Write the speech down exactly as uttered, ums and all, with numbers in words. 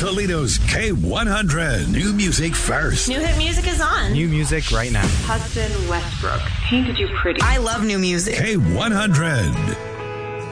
Toledo's K one hundred. New music first. New hit music is on. New music right now. Hudson Westbrook painted you pretty. I love new music. K one hundred.